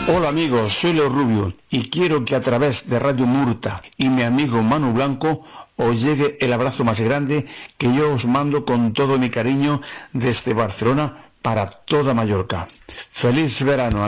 Hola amigos, soy Leo Rubio y quiero que a través de Radio Murta y mi amigo Manu Blanco os llegue el abrazo más grande que yo os mando con todo mi cariño desde Barcelona para toda Mallorca. ¡Feliz verano!